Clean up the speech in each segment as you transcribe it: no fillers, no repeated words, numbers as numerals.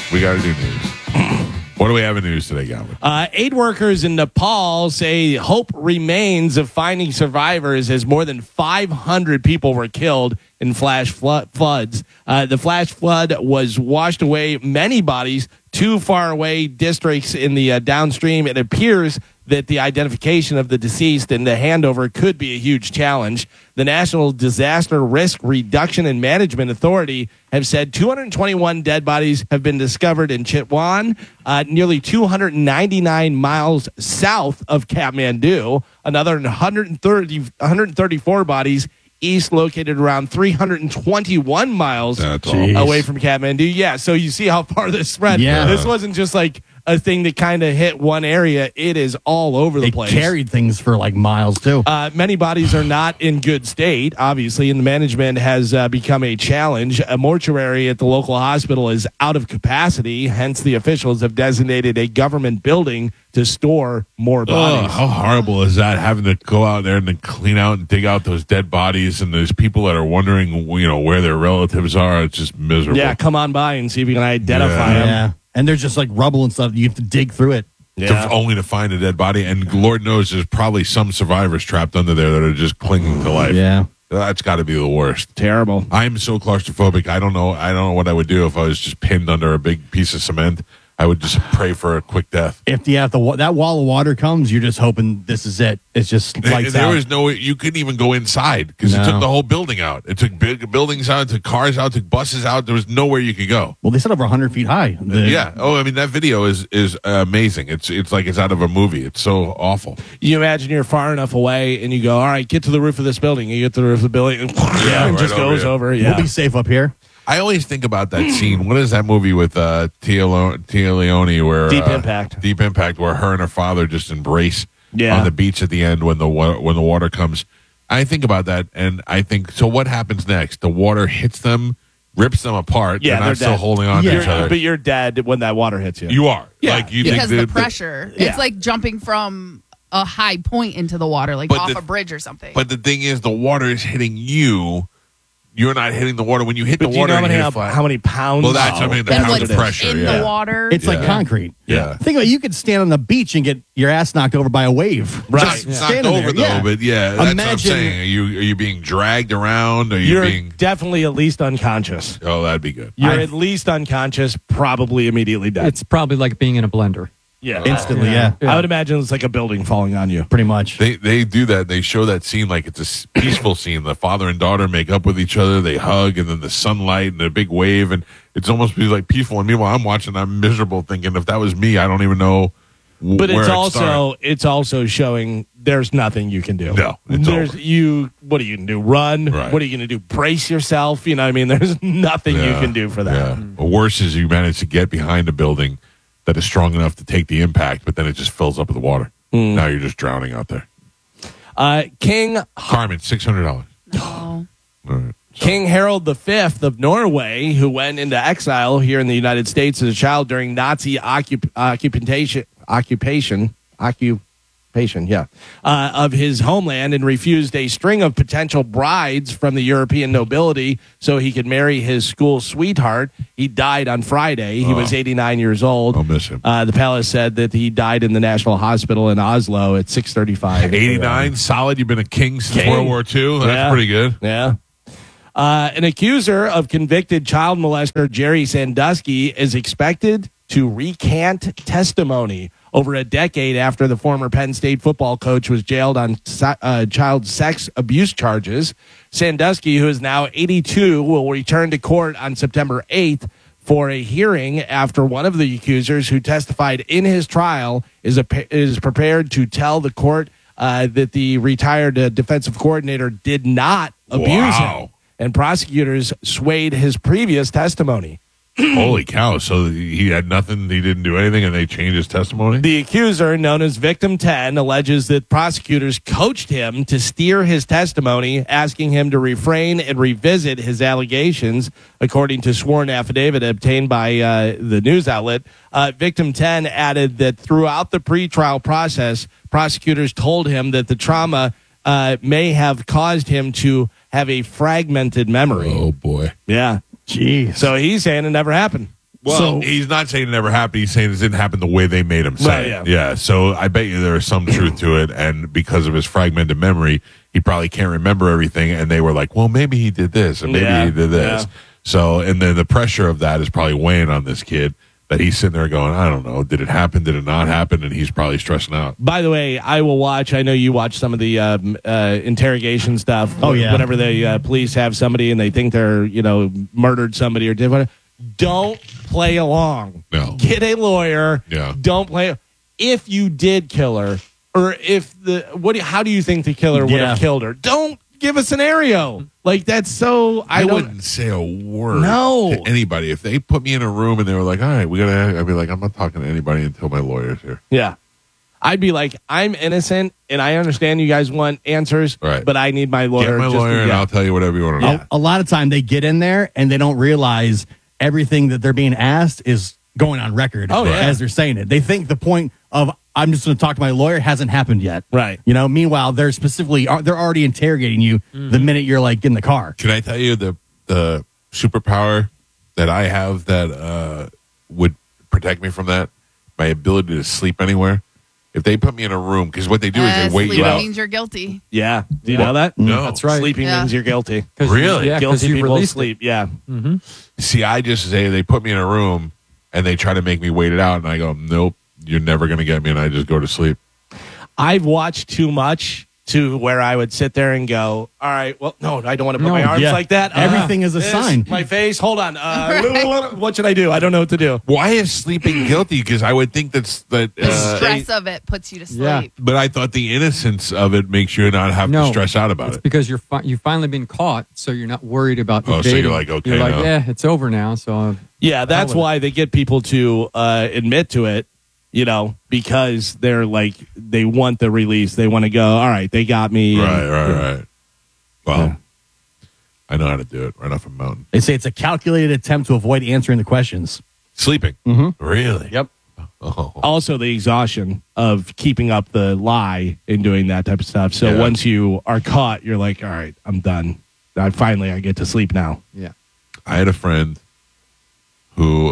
We got to do news. What do we have in news today, Galvin? Aid workers in Nepal say hope remains of finding survivors as more than 500 people were killed in flash floods. The flash flood was washed away many bodies to far away districts in the downstream. It appears that the identification of the deceased and the handover could be a huge challenge. The National Disaster Risk Reduction and Management Authority have said 221 dead bodies have been discovered in Chitwan, nearly 299 miles south of Kathmandu. Another 134 bodies east, located around 321 miles away from Kathmandu. Yeah, so you see how far this spread. Yeah. This wasn't just like a thing that kind of hit one area. It is all over the place. It carried things for like miles, too. Many bodies are not in good state, obviously, and the management has become a challenge. A mortuary at the local hospital is out of capacity. Hence, the officials have designated a government building to store more bodies. How horrible is that, having to go out there and then clean out and dig out those dead bodies, and there's people that are wondering, where their relatives are. It's just miserable. Yeah, come on by and see if you can identify them. Yeah. And there's just like rubble and stuff. You have to dig through it. Only to find a dead body. And Lord knows there's probably some survivors trapped under there that are just clinging to life. Yeah. That's got to be the worst. Terrible. I'm so claustrophobic. I don't know what I would do if I was just pinned under a big piece of cement. I would just pray for a quick death. If that wall of water comes, you're just hoping this is it. It's just lights out. There was no way. You couldn't even go inside because it took the whole building out. It took big buildings out, it took cars out, it took buses out. There was nowhere you could go. Well, they said over 100 feet high. Yeah. Oh, I mean, that video is amazing. It's like it's out of a movie. It's so awful. You imagine you're far enough away and you go, all right, get to the roof of this building. You get to the roof of the building and, right just goes over. Yeah. We'll be safe up here. I always think about that scene. What is that movie with Tia Leone where Deep Impact? Deep Impact, where her and her father just embrace Yeah. on the beach at the end when the water comes. I think about that, and I think, so what happens next? The water hits them, rips them apart. Yeah, they're not they're still dead. holding on to each other. But you're dead when that water hits you. You are. Yeah. Like, you Because think the pressure. Yeah. It's like jumping from a high point into the water, like But off the- a bridge or something. But the thing is, the water is hitting you. You're not hitting the water. When you hit But the do you water, know you hit how many pounds? Well, that's, I mean, the and pounds what's of pressure. in Yeah. the water. It's like Yeah. concrete. Yeah. Think about it. You could stand on the beach and get your ass knocked over by a wave. Right. Just knocked Standing over, there, though, but yeah, that's what I'm Imagine- saying. Are you being dragged around? Are you You're being... definitely at least unconscious. Oh, that'd be good. You're at least unconscious, probably immediately dead. It's probably like being in a blender. Yeah. Instantly, yeah. I would imagine it's like a building falling on you. Pretty much. They do that. They show that scene like it's a peaceful scene. The father and daughter make up with each other. They hug, and then the sunlight and a big wave, and it's almost like peaceful. And meanwhile, I'm watching. I'm miserable, thinking if that was me, I don't even know. But where it's I'd also start. showing there's nothing you can do. No, it's there's over. what are you going to do? Run? Right. What are you going to do? Brace yourself? You know what I mean? There's nothing you Yeah. can do for that. Yeah. The worst is you manage to get behind a building that is strong enough to take the impact, but then it just fills up with water. Now you're just drowning out there. King Carmen, $600. Oh. All right. King Harold V of Norway, who went into exile here in the United States as a child during Nazi occupation, of his homeland, and refused a string of potential brides from the European nobility so he could marry his school sweetheart. He died on Friday. He was 89 years old. I'll miss him. The palace said that he died in the National Hospital in Oslo at 6:35. 89, solid. You've been a king since King. World War II. That's Yeah. pretty good. Yeah. An accuser of convicted child molester Jerry Sandusky is expected to recant testimony over a decade after the former Penn State football coach was jailed on child sex abuse charges. Sandusky, who is now 82, will return to court on September 8th for a hearing after one of the accusers who testified in his trial is prepared to tell the court that the retired defensive coordinator did not abuse him. And prosecutors swayed his previous testimony. Holy cow. So he had nothing, he didn't do anything, and they changed his testimony? The accuser, known as Victim 10, alleges that prosecutors coached him to steer his testimony, asking him to refrain and revisit his allegations, according to sworn affidavit obtained by the news outlet. Victim 10 added that throughout the pretrial process, prosecutors told him that the trauma may have caused him to have a fragmented memory. Oh, boy. Yeah. Jeez. So he's saying it never happened. Well, he's not saying it never happened. He's saying it didn't happen the way they made him say. Right, yeah. So I bet you there is some truth to it. And because of his fragmented memory, he probably can't remember everything. And they were like, well, maybe he did this and maybe he did this. Yeah. So, and then the pressure of that is probably weighing on this kid that he's sitting there going, I don't know. Did it happen? Did it not happen? And he's probably stressing out. By the way, I will watch. I know you watch some of the interrogation stuff. Oh, yeah. Whenever the police have somebody and they think they're, murdered somebody or did whatever. Don't play along. No. Get a lawyer. Yeah. Don't play. If you did kill her, or if how do you think the killer would have killed her? Don't give a scenario. Like, that's so. I wouldn't say a word No. to anybody. If they put me in a room and they were like, all right, I'd be like, I'm not talking to anybody until my lawyer's here. Yeah. I'd be like, I'm innocent, and I understand you guys want answers, Right. but I need my lawyer. Get my lawyer and I'll tell you whatever you want to know. A lot of time they get in there and they don't realize everything that they're being asked is going on record as they're saying it. They think the point of I'm just going to talk to my lawyer hasn't happened yet. Right. Meanwhile, they're already interrogating you the minute you're like in the car. Can I tell you the superpower that I have that would protect me from that? My ability to sleep anywhere. If they put me in a room, because what they do is they wait you sleeping out. means you're guilty. Yeah. Do you know that? No. That's right. Sleeping means you're guilty. Really? Yeah, 'cause Guilty you people released sleep. Yeah. See, I just say they put me in a room and they try to make me wait it out, and I go, nope, you're never going to get me, and I just go to sleep. I've watched too much to where I would sit there and go, all right, well, no, I don't want to put my arms like that. Everything is a sign. My face, hold on. What should I do? I don't know what to do. Why is sleeping guilty? Because I would think The that. stress of it puts you to sleep. Yeah. But I thought the innocence of it makes you not have to stress out about it's it. because you've finally been caught, so you're not worried about Oh, so evading. you're like, okay You're like, now. yeah, it's over now. So Yeah, that's why they get people to admit to it, because they're like, they want the release. They want to go, all right, they got me. Right. Well, I know how to do it right off a mountain. They say it's a calculated attempt to avoid answering the questions. Sleeping. Really? Yep. Oh. Also, the exhaustion of keeping up the lie and doing that type of stuff. So Yeah. once you are caught, you're like, all right, I'm done. I get to sleep now. yeah. I had a friend who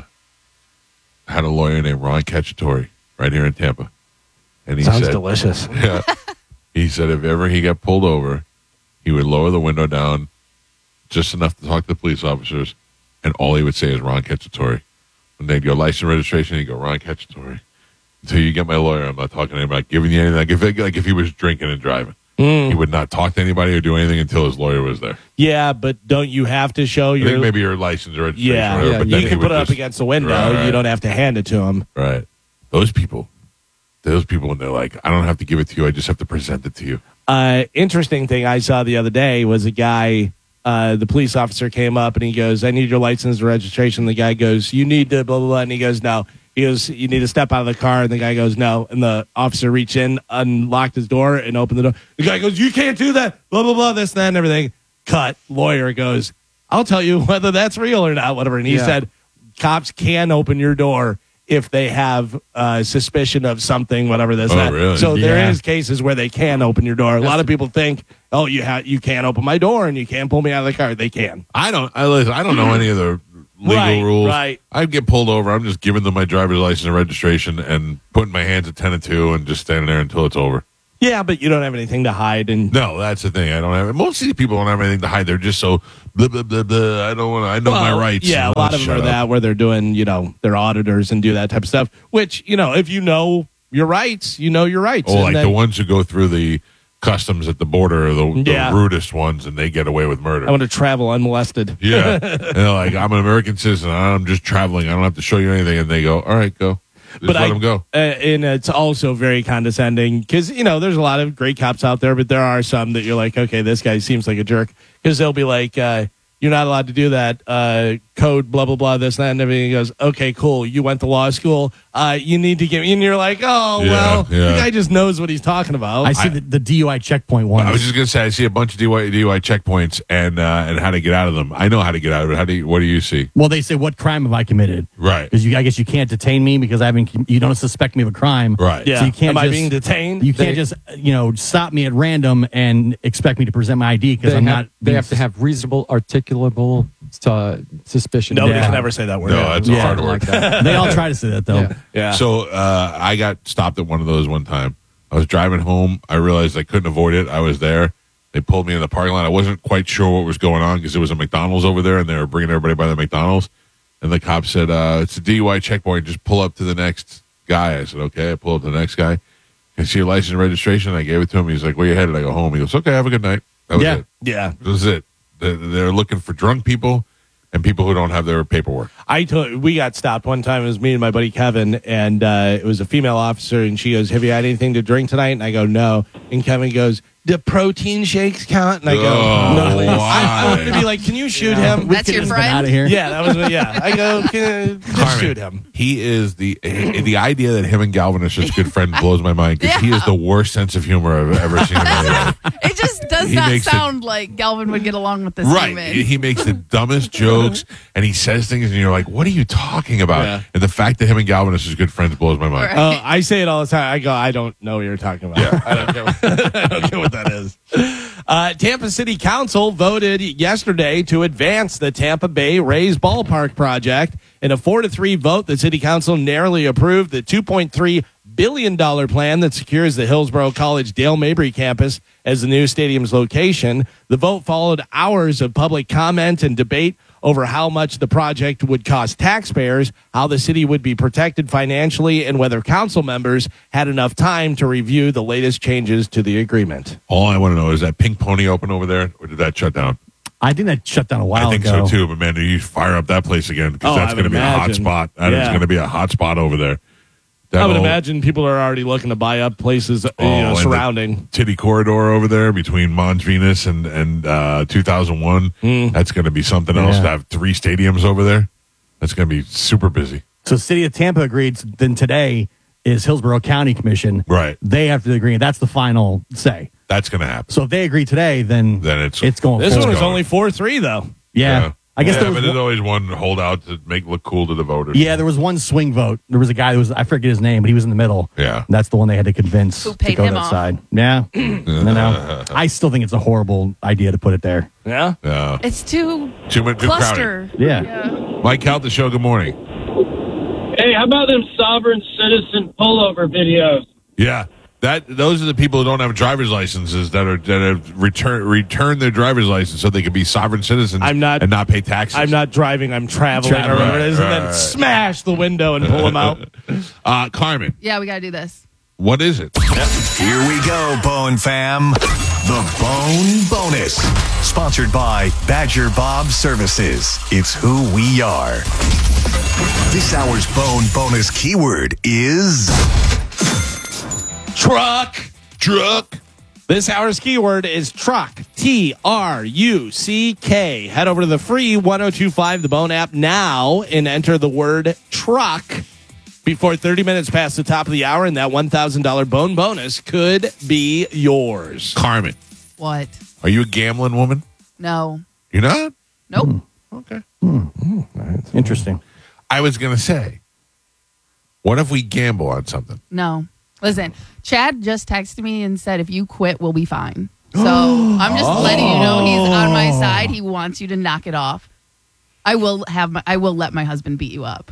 had a lawyer named Ron Cacciatore right here in Tampa. And he Sounds said, delicious. Yeah. He said if ever he got pulled over, he would lower the window down just enough to talk to the police officers, and all he would say is Ron Cacciatore. When they'd go license registration, he'd go Ron Cacciatore. Until you get my lawyer, I'm not talking to anybody, giving you anything. Like if he was drinking and driving, he would not talk to anybody or do anything until his lawyer was there. Yeah, but don't you have to show I think your... maybe your license or registration. Yeah, or whatever, but then you he can would put it up just- against the window. Right. You don't have to hand it to him. Right. Those people, when they're like, I don't have to give it to you, I just have to present it to you. Interesting thing I saw the other day was a guy, the police officer came up and he goes, I need your license and registration. The guy goes, you need to blah, blah, blah. And he goes, no. He goes, you need to step out of the car. And the guy goes, no. And the officer reached in, unlocked his door, and opened the door. The guy goes, you can't do that. Blah, blah, blah, this, that, and everything. Cut. Lawyer goes, I'll tell you whether that's real or not, whatever. And he said, cops can open your door if they have suspicion of something, whatever this, that. Really? So there Yeah. is cases where they can open your door. A lot of people think, oh, you can't open my door and you can't pull me out of the car. They can. I don't know any of the legal Right, rules. right. I'd get pulled over. I'm just giving them my driver's license and registration and putting my hands at 10 and 2 and just standing there until it's over. Yeah, but you don't have anything to hide. And No, that's the thing. I don't have. Most of these people don't have anything to hide. They're just so blah blah blah blah. I don't want to. I know my rights. Yeah, a lot of them Shut are up. that where they're doing, they're auditors and do that type of stuff. Which, if you know your rights, you know your rights. Oh, And like then- the ones who go through the customs at the border are the Yeah. rudest ones, and they get away with murder. I want to travel unmolested. Yeah, and they're like, I'm an American citizen. I'm just traveling. I don't have to show you anything. And they go, all right, go. Just But let them go. And it's also very condescending because, there's a lot of great cops out there, but there are some that you're like, okay, this guy seems like a jerk because they'll be like, you're not allowed to do that. Code, blah, blah, blah, this, that, and everything. He goes, okay, cool. You went to law school. You need to give me. And you're like, oh, Yeah, well, yeah. the guy just knows what he's talking about. I see the DUI checkpoint one. I was just gonna say, I see a bunch of DUI checkpoints and how to get out of them. I know how to get out of it. What do you see? Well, they say, what crime have I committed? Right. Because I guess you can't detain me because you don't suspect me of a crime. Right. yeah. So you can't Am I just- being detained? You can't just, stop me at random and expect me to present my ID because I'm not. They have to have reasonable, articulable suspicion. Nobody Yeah. can ever say that word. No, that's a hard word. Like that. They all try to say that though. Yeah. Yeah. So I got stopped at one of those one time. I was driving home. I realized I couldn't avoid it. I was there. They pulled me in the parking lot. I wasn't quite sure what was going on because there was a McDonald's over there, and they were bringing everybody by the McDonald's. And the cop said, it's a DUI checkpoint. Just pull up to the next guy. I said, okay. I pull up to the next guy. Can I see your license and registration? I gave it to him. He's like, where you headed? I go, home. He goes, okay, have a good night. That was it. Yeah. That was it. They're looking for drunk people and people who don't have their paperwork. We got stopped one time. It was me and my buddy Kevin, and it was a female officer, and she goes, have you had anything to drink tonight? And I go, no. And Kevin goes, do protein shakes count? And I go, no. why? I wanted to be like, can you shoot him? That's your Get friend? out of here. Yeah, that was, yeah. I go, just Carmen, shoot him. He is the idea that him and Galvin are such good friends blows my mind because he is the worst sense of humor I've ever seen in my life. It just does He not makes sound like Galvin would get along with this Right. human. He makes the dumbest jokes and he says things and you're like, what are you talking about? Yeah. And the fact that him and Galvin are such good friends blows my mind. Right. Oh, I say it all the time. I go, I don't know what you're talking about. Yeah. I don't care. I don't care what that is. Tampa City Council voted yesterday to advance the Tampa Bay Rays ballpark project. In a 4-3 vote, the City Council narrowly approved the $2.3 billion plan that secures the Hillsborough College Dale Mabry campus as the new stadium's location. The vote followed hours of public comment and debate over how much the project would cost taxpayers, how the city would be protected financially, and whether council members had enough time to review the latest changes to the agreement. All I want to know is that Pink Pony open over there or did that shut down? I think that shut down a while I think ago. so too, but man, you fire up that place again because Oh, that's I going to would be a hot imagine. spot. That is Yeah. going to be a hot spot over there. I would That imagine people are already looking to buy up places and the surrounding. Titty corridor over there between Mons Venus and 2001. That's going to be something else Yeah. to have 3 stadiums over there. That's going to be super busy. So City of Tampa agreed. Then today is Hillsborough County Commission. Right. They have to agree. That's the final say. That's going to happen. So if they agree today, then Then it's going. This forward. one was going. only 4-3, though. Yeah. I guess yeah, there was but there's one, always one holdout to make look cool to the voters. yeah, there was one swing vote. There was a guy that was, I forget his name, but he was in the middle. Yeah. That's the one they had to convince Who to paid go him that off. side. Yeah. I still think it's a horrible idea to put it there. Yeah? Yeah. It's too Too crowded. cluster. Yeah. Mike Out the show. Good morning. Hey, how about them sovereign citizen pullover videos? Yeah. Those are the people who don't have driver's licenses that have returned their driver's license so they can be sovereign citizens I'm not- and not pay taxes. I'm not driving, I'm traveling, or whatever it is, and then Right. smash the window and pull them out. Carmen, Yeah, we got to do this. what is it? Here we go, Bone Fam. The Bone Bonus. Sponsored by Badger Bob Services. It's who we are. This hour's Bone Bonus keyword is Truck. Truck. This hour's keyword is truck. Truck. Head over to the free 1025 The Bone app now and enter the word truck before 30 minutes past the top of the hour, and that $1,000 Bone bonus could be yours. Carmen, What? are you a gambling woman? No. You're not? Nope. Okay. Interesting. I was going to say, what if we gamble on something? No. Listen, Chad just texted me and said, if you quit, we'll be fine. So I'm just letting you know he's on my side. He wants you to knock it off. I will let my husband beat you up.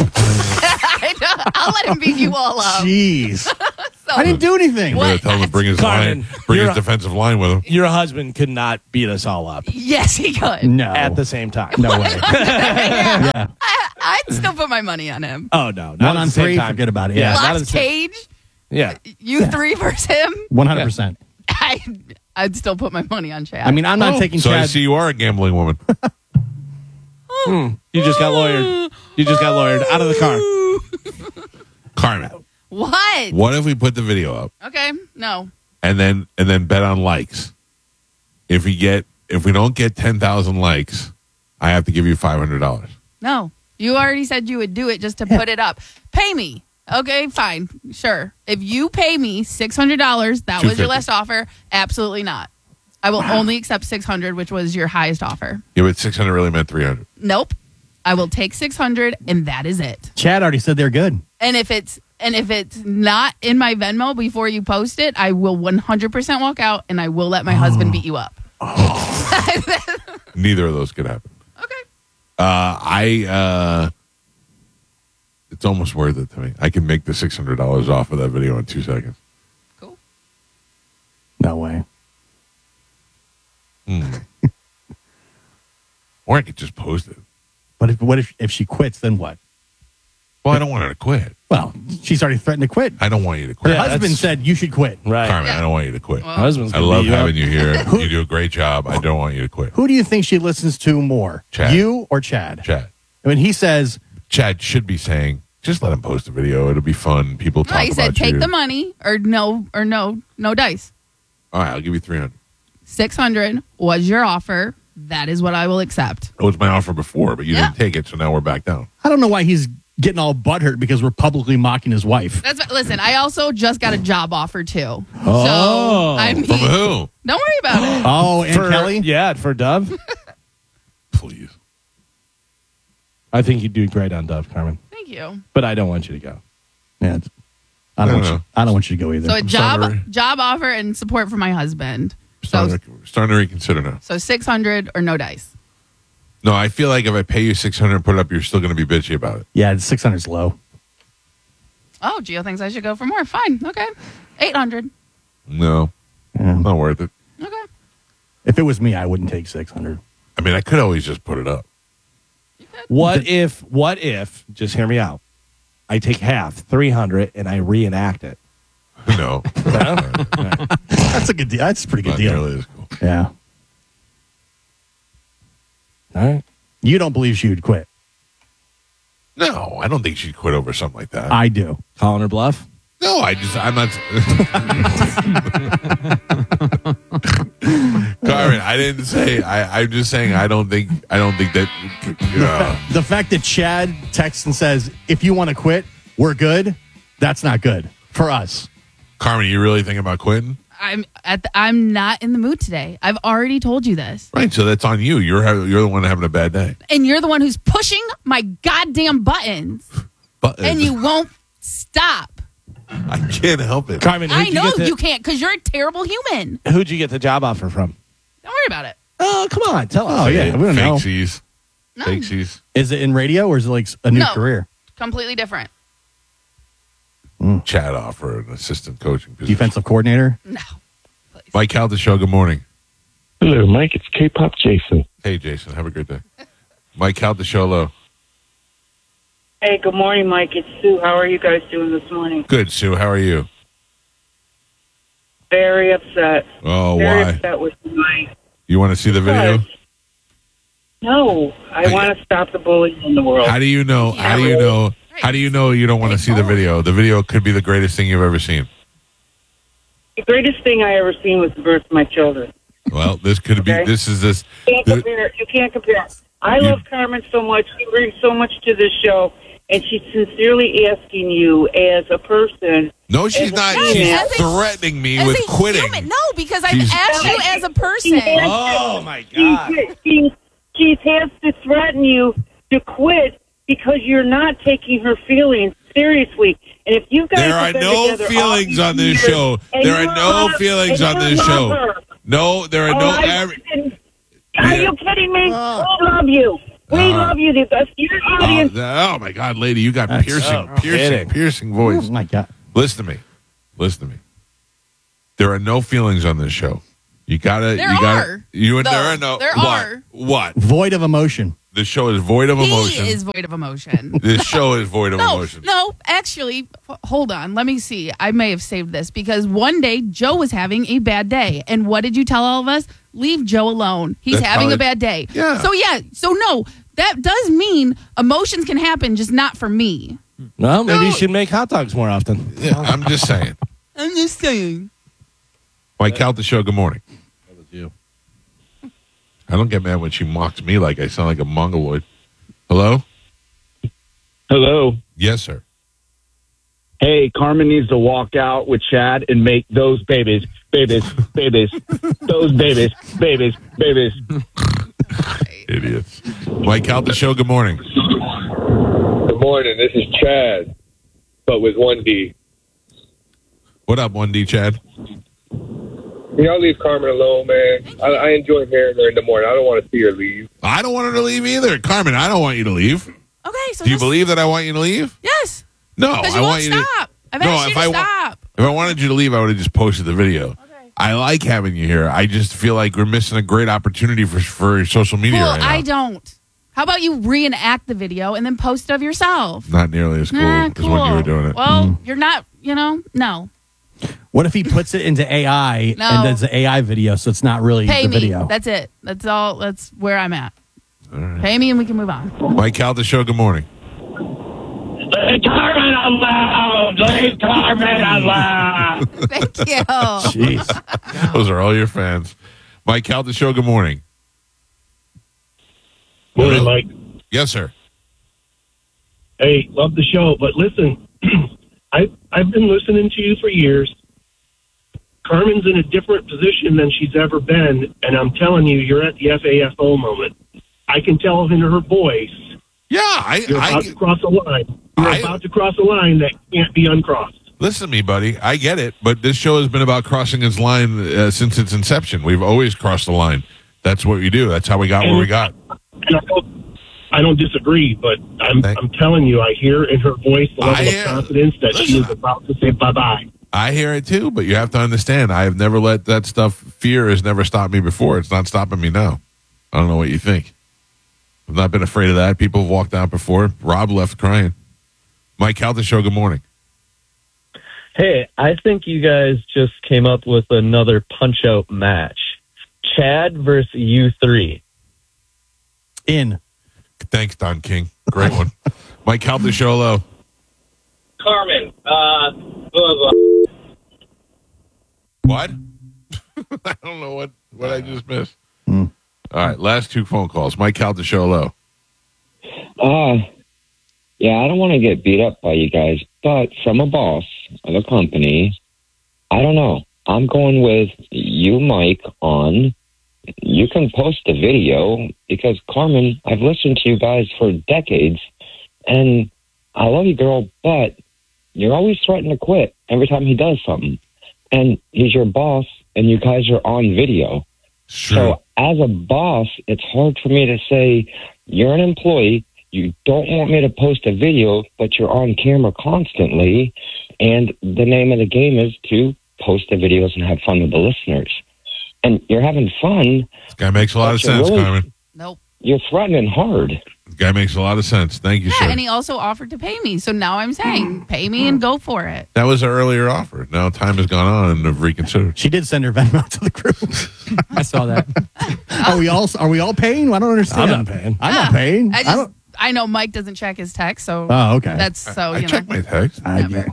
I'll let him beat you all up. Jeez. I didn't do anything. I'm going to tell him to bring his Carmen, bring you're his defensive line with him. Your husband could not beat us all up Yes, he could. No. at the same time. No way. I'd still put my money on him. Oh, no. Not One at the on same three, time. forget about it. Yeah, Yeah. not at the Last same- cage, Yeah. you 3 versus him. 100%. I'd still put my money on Chad. I mean, I'm not taking So I Chad. see you are a gambling woman. You just got lawyered. You just got lawyered. Out of the car. Carmen, what? what if we put the video up Okay, no. and then bet on likes? If we don't get 10,000 likes, I have to give you $500. No. You already said you would do it just to put it up. Pay me. Okay, fine. Sure. If you pay me $600, that was your $250. last offer. Absolutely not. I will only accept $600, which was your highest offer. Yeah, but 600 really meant 300. Nope. I will take $600 and that is it. Chad already said they're good. And if it's not in my Venmo before you post it, I will 100% walk out and I will let my husband beat you up. Neither of those could happen. Okay. It's almost worth it to me. I can make the $600 off of that video in 2 seconds. Cool. No way. Or I could just post it. But what if she quits? Then what? Well, I don't want her to quit. Well, she's already threatened to quit. I don't want you to Her quit. husband said you should quit. Right. Carmen, I don't want you to quit. My husband's I gonna love beat you up. having you here. You do a great job. I don't want you to quit. Who do you think she listens to more, Chad. you or Chad? Chad. I mean, he says, Chad should be saying, just let him post a video. It'll be fun. People talk No, he about said take you. the money or no dice. All right, I'll give you 300. 600 was your offer. That is what I will accept. That was my offer before, but you Yeah. didn't take it, so now we're back down. I don't know why he's getting all butthurt because we're publicly mocking his wife. Listen, I also just got a job offer too. Oh. So I mean, From who? don't worry about it. Oh, and For, Kelly? Yeah, for Dove. Please. I think you'd do great on Dove, Carmen. Thank you. But I don't want you to go. Yeah, I don't want you to go either. So a sorry. job offer and support for my husband. So Starting to reconsider now. 600 or no dice. No, I feel like if I pay you 600 and put it up, you're still going to be bitchy about it. Yeah, 600's low. Oh, Gio thinks I should go for more. Fine. Okay. 800. No, Yeah. not worth it. Okay. If it was me, I wouldn't take 600. I mean, I could always just put it up. What if, just hear me out, I take half, 300, and I reenact it? No, That's a good deal. That's a pretty good not deal. nearly as cool. Yeah. All right. You don't believe she would quit. No, I don't think she'd quit over something like that. I do. Calling her bluff? No, I'm not. Carmen, I didn't say. I'm just saying. I don't think that. The fact that Chad texts and says, if you want to quit, we're good, that's not good for us. Carmen, you really thinking about quitting? I'm not in the mood today. I've already told you this. Right. So that's on you. You're the one having a bad day. And you're the one who's pushing my goddamn buttons. But And you won't stop. I can't help it. Carmen, I know you can't because you're a terrible human. Who'd you get the job offer from? Don't worry about it. Oh, come on. Tell us. Oh, yeah. We don't know. Fakesies. No. Fakesies. Is it in radio or is it like a new No. career? Completely different. Chat offer an assistant coaching position. Defensive coordinator? No. Please. Mike Calda Show. Good morning. Hello, Mike. It's K-pop Jason. Hey, Jason. Have a good day. Mike Calda Show. Hello. Hey, good morning, Mike. It's Sue. How are you guys doing this morning? Good, Sue. How are you? Very upset. Oh, Very why? upset with Mike. You want to see the video? No, I want to stop the bullying in the world. How do you know? How do you know? How do you know you don't want to see the video? The video could be the greatest thing you've ever seen. The greatest thing I ever seen was the birth of my children. Well, this could be. Okay. This is this. You can't compare. You can't compare. I love Carmen so much. She brings so much to this show, and she's sincerely asking you as a person. No, she's As a not. female- She's As a- threatening me As with a quitting. human. No, because I've She's- asked you as a person. Oh, my God. She has to threaten you to quit because you're not taking her feelings seriously. And if you guys There are have been no together all feelings these on this years, show. and There you are no love- feelings and on you this love show. her. No, there are Oh, no. Are you kidding me? We love you. We love you. Your audience. Oh my God, lady, you got piercing kidding. voice. Oh, my God. Listen to me. Listen to me. There are no feelings on this show. You gotta. There you gotta. are. You No, there are no. there what? are. What? Void of emotion. The show is void of emotion. He is void of emotion. This show is void of No, emotion. no, actually, hold on. Let me see. I may have saved this because one day Joe was having a bad day. And what did you tell all of us? Leave Joe alone. He's That's having how a bad day. Yeah. So no, that does mean emotions can happen, just not for me. Well, maybe No. you should make hot dogs more often. Yeah, I'm just saying. I'm just saying. Mike Calda Show. Good morning. That was you. I don't get mad when she mocks me like I sound like a mongoloid. Hello? Hello. Yes, sir. Hey, Carmen needs to walk out with Chad and make those babies, those babies. Idiots. Mike Calda Show. Good morning. Good morning. This is Chad, but with one D. What up, 1D Chad? Can y'all leave Carmen alone, man? I enjoy hearing her in the morning. I don't want to see her leave. I don't want her to leave either. Carmen, I don't want you to leave. Okay, so Do you believe that I want you to leave? Yes. No, Because I you want won't you to stop. I've asked you to stop. If I wanted you to leave, I would have just posted the video. Okay. I like having you here. I just feel like we're missing a great opportunity for social media Cool, right now. I don't. How about you reenact the video and then post it of yourself? Not nearly as cool as when you were doing it. Well, you're not, no. What if he puts it into AI No. and does the AI video, so it's not really Pay the me. video? That's it. That's all. That's where I'm at. right. Pay me and we can move on. Mike Calta Show, good morning. Leave Carmen alone. Leave Carmen alone. Thank you. Jeez. Those are all your fans. Mike Calta Show, good morning. Morning, Mike. Yes, sir. Hey, love the show, but listen, I've been listening to you for years. Carmen's in a different position than she's ever been, and I'm telling you, you're at the FAFO moment. I can tell in her voice. Yeah, You're about to cross a line. You're about to cross a line that can't be uncrossed. Listen to me, buddy. I get it, but this show has been about crossing its line since its inception. We've always crossed the line. That's what we do. That's how we got where we got. And I don't disagree, but I'm telling you, I hear in her voice the level of confidence that she is about to say bye-bye. I hear it too, but you have to understand, I have never let that stuff, fear has never stopped me before. It's not stopping me now. I don't know what you think. I've not been afraid of that. People have walked out before. Rob left crying. Mike Calta Show, good morning. Hey, I think you guys just came up with another punch-out match. Chad versus you three. In. Thanks, Don King. Great one. Mike Calta Show, hello. Carmen, What? I don't know what I just missed. All right, last two phone calls. Mike Calta Show, hello. Yeah, I don't want to get beat up by you guys, but from a boss of a company, I don't know. I'm going with you, Mike, on. You can post a video because, Carmen, I've listened to you guys for decades, and I love you, girl, but you're always threatening to quit every time he does something. And he's your boss, and you guys are on video. Sure. So as a boss, it's hard for me to say, you're an employee, you don't want me to post a video, but you're on camera constantly, and the name of the game is to post the videos and have fun with the listeners. And you're having fun. This guy makes a lot of sense, Carmen. Nope. You're threatening hard. This guy makes a lot of sense. Thank you, Yeah, sir. and he also offered to pay me. So now I'm saying, pay me and go for it. That was an earlier offer. Now time has gone on and have reconsidered. She did send her Venmo to the group. I saw that. Are we all paying? I don't understand. I'm not paying. I'm not paying. I know Mike doesn't check his text, so Oh, okay. that's so I you know. checked my text. Okay.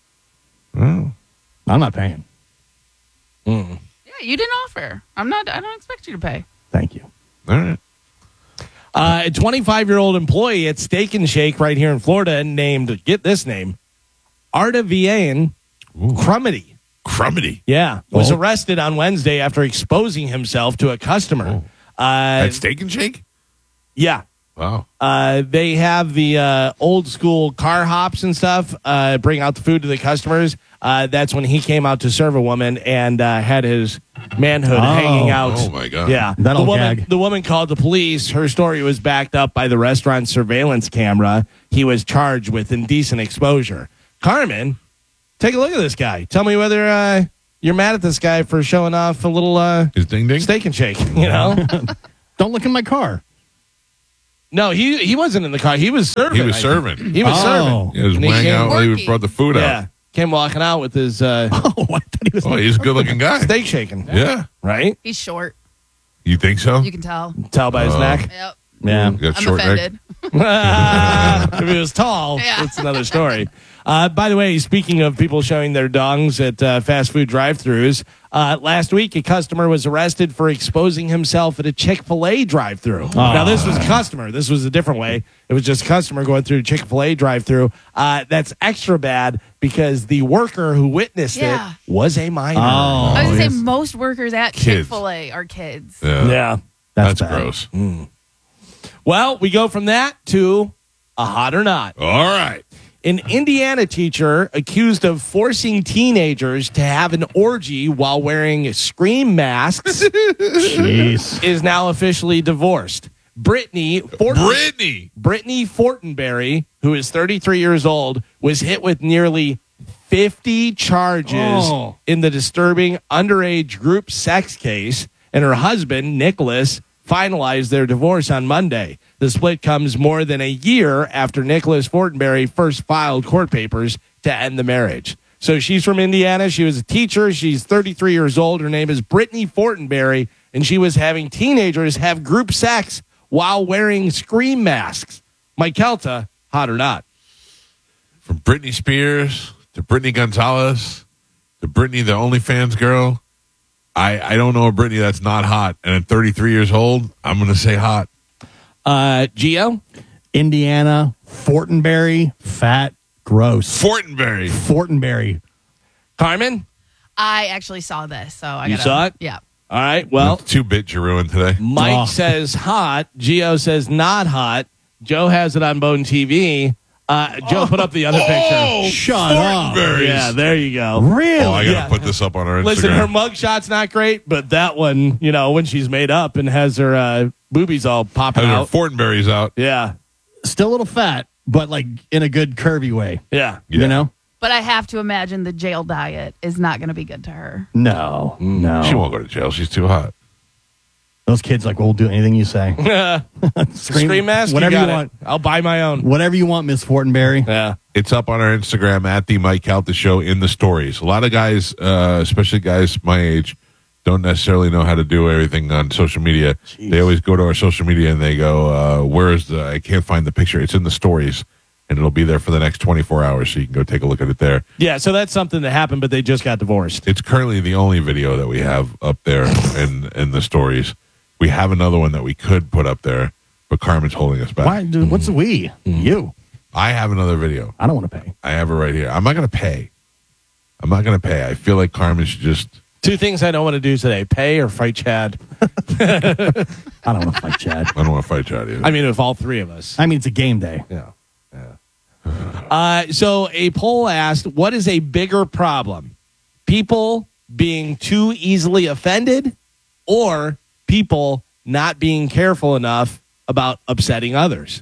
Oh. I'm not paying. Yeah, you didn't offer. I don't expect you to pay. Thank you. All right. A 25-year-old employee at Steak and Shake right here in Florida named, get this name, Artavian Crumity. Crumity. Yeah. Was arrested on Wednesday after exposing himself to a customer. At Steak and Shake? Yeah. Wow. They have the old school car hops and stuff, bring out the food to the customers. That's when he came out to serve a woman and had his manhood hanging out. Oh, my God. Yeah. That'll gag. The woman called the police. Her story was backed up by the restaurant surveillance camera. He was charged with indecent exposure. Carmen, take a look at this guy. Tell me whether you're mad at this guy for showing off a little His ding-ding? Steak and Shake, you know? Don't look in my car. No, he wasn't in the car. He was serving. He was serving. He was serving. He was And he weighing came out while he working. brought the food Yeah. out. Came walking out with his I thought he was. Oh, he's a good-looking guy. steak shaking. Yeah. Right? He's short. You think so? You can tell. Tell by his neck. Yep. Yeah. You got I'm short neck? offended. If he was tall, Yeah. it's another story. By the way, speaking of people showing their dongs at fast food drive-thrus, last week a customer was arrested for exposing himself at a Chick-fil-A drive-thru. Now, this was a customer. This was a different way. It was just a customer going through a Chick-fil-A drive-thru. That's extra bad because the worker who witnessed Yeah. it was a minor. Oh, I was going to yes. say most workers at Kids. Chick-fil-A are kids. Yeah. Yeah. That's bad. gross. Well, we go from that to a hot or not. All right. An Indiana teacher accused of forcing teenagers to have an orgy while wearing scream masks is now officially divorced. Brittany Fortenberry, who is 33 years old, was hit with nearly 50 charges in the disturbing underage group sex case, and her husband, Nicholas, finalized their divorce on Monday. The split comes more than a year after Nicholas Fortenberry first filed court papers to end the marriage. So she's from Indiana. She was a teacher. She's 33 years old. Her name is Brittany Fortenberry, and she was having teenagers have group sex while wearing scream masks. Mike Kelta, hot or not? From Britney Spears to Brittany Gonzalez to Brittany, the OnlyFans girl. I don't know a Brittany that's not hot. And at 33 years old, I'm going to say hot. Gio? Indiana, Fortenberry, fat, gross. Fortenberry. Carmen? I actually saw this, so I You saw it? Yeah. All right, well. 2-bit you ruined today. Mike says hot. Gio says not hot. Joe has it on Bone TV. Joe, put up the other picture. Shut up. Yeah, there you go. Really? Oh, I got to put this up on our Instagram. Listen, her mugshot's not great, but that one, when she's made up and has her boobies all popping Her out. Fortenberry's out. Yeah. Still a little fat, but like in a good curvy way. Yeah. You know? But I have to imagine the jail diet is not going to be good to her. No. She won't go to jail. She's too hot. Those kids we'll do anything you say. Scream mask? Whatever you you got want. it. I'll buy my own. Whatever you want, Miss Fortenberry. Yeah. It's up on our Instagram at the Mike Calta Show in the stories. A lot of guys, especially guys my age, don't necessarily know how to do everything on social media. Jeez. They always go to our social media and they go, I can't find the picture. It's in the stories. And it'll be there for the next 24 hours, so you can go take a look at it there. Yeah, so that's something that happened, but they just got divorced. It's currently the only video that we have up there in the stories. We have another one that we could put up there, but Carmen's holding us back. Why? Dude, what's the we? You. I have another video. I don't want to pay. I have it right here. I'm not going to pay. I feel like Carmen should just... 2 things I don't want to do today: pay or fight Chad. I don't want to fight Chad. I don't want to fight Chad either. I mean, with all 3 of us. I mean, it's a game day. Yeah. So a poll asked, what is a bigger problem? People being too easily offended or people not being careful enough about upsetting others?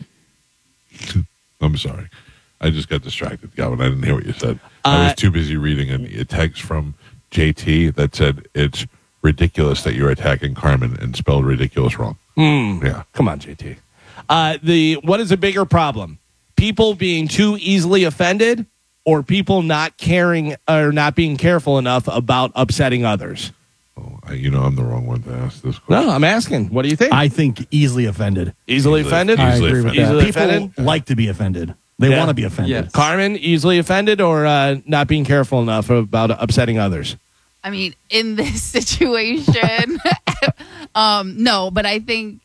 I'm sorry. I just got distracted, Galvin. I didn't hear what you said. I was too busy reading a text from JT that said it's ridiculous that you're attacking Carmen and spelled ridiculous wrong. Yeah. Come on, JT. What is a bigger problem? People being too easily offended or people not caring or not being careful enough about upsetting others? Oh, I'm the wrong one to ask this question. No, I'm asking. What do you think? I think easily offended. Easily offended? I agree with that. Easily People offended? like to be offended. They want to be offended. Yes. Carmen, easily offended or not being careful enough about upsetting others? I mean, in this situation, no, but I think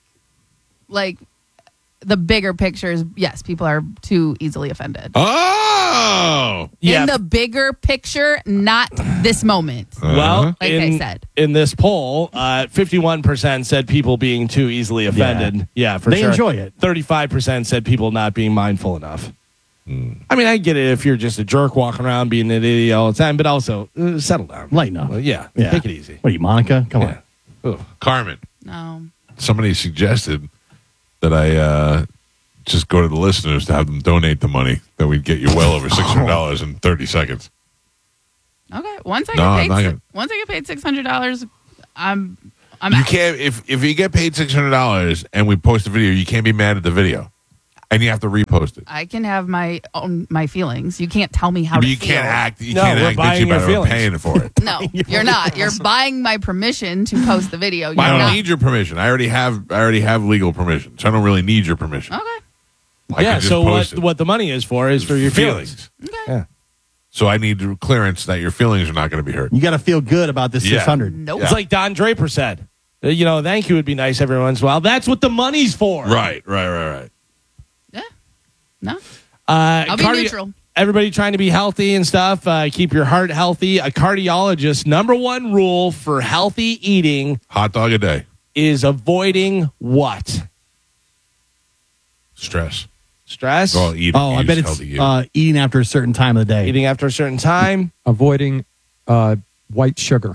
the bigger picture is, yes, people are too easily offended. Oh! Yeah. In the bigger picture, not this moment. Well, I said. In this poll, 51% said people being too easily offended. Yeah, for They sure. enjoy it. 35% said people not being mindful enough. I mean, I get it if you're just a jerk walking around being an idiot all the time, but also settle down. Lighten up. Well, yeah, Yeah. take it easy. What are you, Monica? Come on. Ugh. Carmen, No. somebody suggested that I just go to the listeners to have them donate the money, that we'd get you well over $600 in 30 seconds. Okay. Once I No, I'm not get gonna- paid, once I get paid $600, I'm You out. can't, if you get paid $600 and we post a video, you can't be mad at the video. And you have to repost it. I can have my feelings. You can't tell me how But to you feel. can't act. You No, can't we're act buying bitchy your about it. We're feelings. paying for it. No, you're not. You're buying my permission to post the video. You're I don't not. need your permission. I already have legal permission, so I don't really need your permission. Okay. I Yeah, can just so post it. what the money is for is for your feelings. Okay. Yeah. So I need clearance that your feelings are not going to be hurt. You got to feel good about this Yeah. 600. Nope. It's like Don Draper said. Thank you would be nice every once in a while. That's what the money's for. Right. Yeah. No. I'll be neutral. Everybody trying to be healthy and stuff. Keep your heart healthy. A cardiologist, number one rule for healthy eating Hot dog a day. is avoiding what? Stress. Stress. Well, eat, I bet healthy you. it's eating after a certain time of the day. Eating after a certain time. Avoiding white sugar.